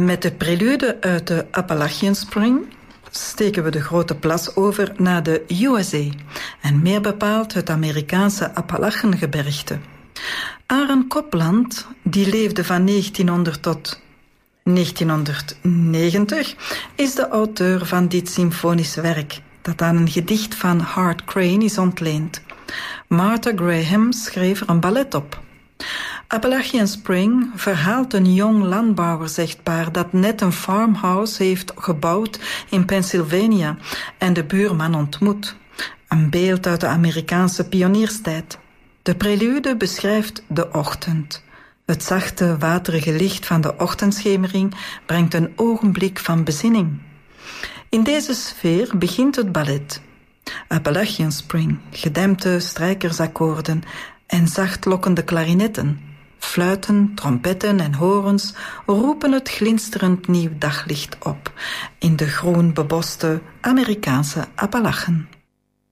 Met de prelude uit de Appalachian Spring steken we de grote plas over naar de USA en meer bepaald het Amerikaanse Appalachengebergte. Aaron Copland, die leefde van 1900 tot 1990, is de auteur van dit symfonisch werk, dat aan een gedicht van Hart Crane is ontleend. Martha Graham schreef er een ballet op. Appalachian Spring verhaalt een jong landbouwersechtpaar dat net een farmhouse heeft gebouwd in Pennsylvania en de buurman ontmoet. Een beeld uit de Amerikaanse pionierstijd. De prelude beschrijft de ochtend. Het zachte, waterige licht van de ochtendschemering brengt een ogenblik van bezinning. In deze sfeer begint het ballet. Appalachian Spring, gedempte strijkersakkoorden en zachtlokkende klarinetten. Fluiten, trompetten en horens roepen het glinsterend nieuw daglicht op in de groen beboste Amerikaanse Appalachen.